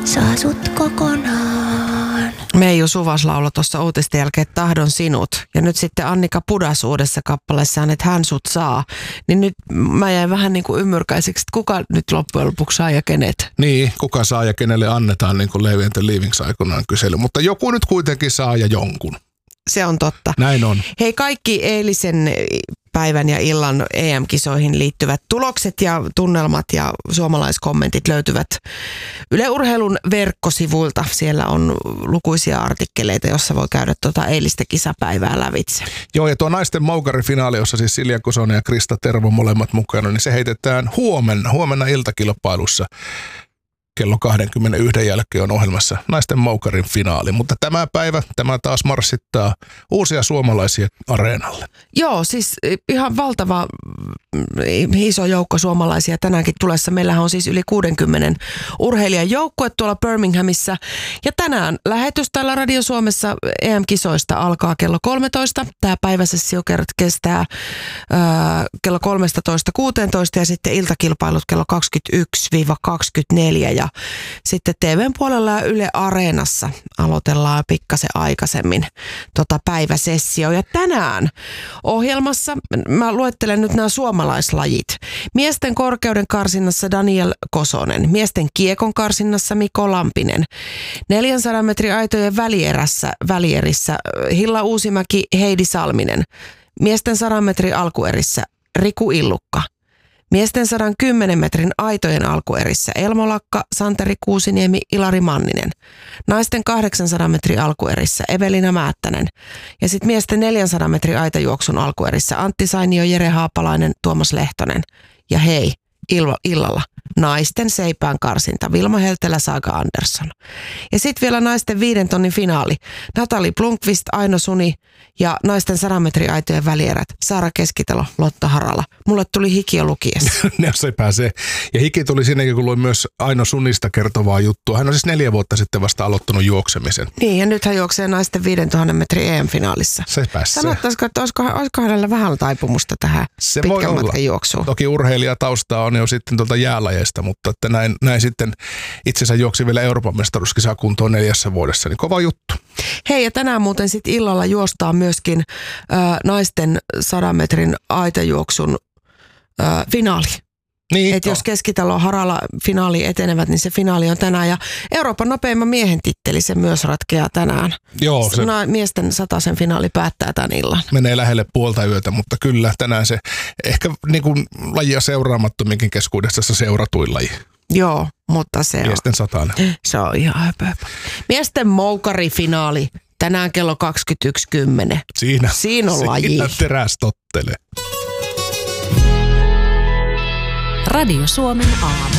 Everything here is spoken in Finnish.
saa sut kokonaan. Meiju Suvas lauloi tuossa uutisten jälkeen Tahdon sinut. Ja nyt sitten Annika Pudas uudessa kappaleessaan, että hän sut saa. Niin nyt mä jäin vähän niin kuin ymmyrkäiseksi, että kuka nyt loppujen lopuksi saa ja kenet. Niin, kuka saa ja kenelle annetaan, niin kuin Levi and the Leavings aikoinaan kysely. Mutta joku nyt kuitenkin saa ja jonkun. Se on totta. Näin on. Hei, kaikki eilisen päivän ja illan EM-kisoihin liittyvät tulokset ja tunnelmat ja suomalaiskommentit löytyvät Yle Urheilun verkkosivuilta. Siellä on lukuisia artikkeleita, jossa voi käydä eilistä kisapäivää lävitse. Joo, ja tuo naisten moukarifinaali, jossa siis Silja Kosonen ja Krista Tervo molemmat mukana, niin se heitetään huomenna iltakilpailussa. Kello 21 jälkeen on ohjelmassa naisten moukarin finaali, mutta tämä päivä, tämä taas marssittaa uusia suomalaisia areenalle. Joo, siis ihan valtava iso joukko suomalaisia tänäänkin tulessa. Meillähän on siis yli 60 urheilijan joukkue tuolla Birminghamissa. Ja tänään lähetys täällä Radio Suomessa EM-kisoista alkaa kello 13. Tämä päiväsessio kestää kello 13-16 ja sitten iltakilpailut kello 21-24. Ja sitten TVn puolella ja Yle Areenassa aloitellaan pikkasen aikaisemmin päiväsessio. Ja tänään ohjelmassa mä luettelen nyt nämä suomalaislajit. Miesten korkeuden karsinnassa Daniel Kosonen. Miesten kiekon karsinnassa Mikko Lampinen. 400 metrin aitojen välierissä Hilla Uusimäki, Heidi Salminen. Miesten 100 metrin alkuerissä Riku Illukka. Miesten 110 metrin aitojen alkuerissä Elmo Lakka, Santeri Kuusiniemi, Ilari Manninen. Naisten 800 metrin alkuerissä Evelina Määttänen. Ja sitten miesten 400 metrin aitajuoksun alkuerissä Antti Sainio, Jere Haapalainen, Tuomas Lehtonen. Ja hei, illalla naisten seipään karsinta Vilma Heltelä, Saga Andersson. Ja sitten vielä naisten 5 tonnin finaali. Natali Blomqvist, Aino Suni ja naisten 100 metrin aitojen välierät Saara Keskitalo, Lotta Harala. Mulle tuli hiki jo lukiessa. Ne se pääsee. Ja hiki tuli sinnekin, kun luin myös Aino Sunista kertovaa juttua. Hän on siis 4 vuotta sitten vasta aloittanut juoksemisen. Niin, ja nyt hän juoksee naisten 5000 metrin EM-finaalissa. Se pääsee. Sanottaisiko, että olisiko hänellä vähän taipumusta tähän se pitkän matkan juoksuun? Toki urheilijataustaa on jo sitten jäälajeista, mutta että näin sitten itsensä juoksi vielä Euroopan mestaruuskisaa kuntoon 4 vuodessa, niin kova juttu. Hei, ja tänään muuten sitten illalla juostaan myöskin naisten 100 metrin aitajuoksun finaali. Niin, että jos Keskitalo Harala finaali etenevät, niin se finaali on tänään. Ja Euroopan nopeimman miehen titteli, se myös ratkeaa tänään. Joo, se miesten 100 finaali päättää tämän illan. Menee lähelle puolta yötä, mutta kyllä tänään se ehkä niin kuin lajia seuraamattominkin keskuudessa seuratuin laji. Joo, mutta se miesten 100. Se on ihan höpö. Miesten moukarifinaali tänään kello 21.10. Siinä on laji. Siinä teräs tottelee. Radio Suomen aamu.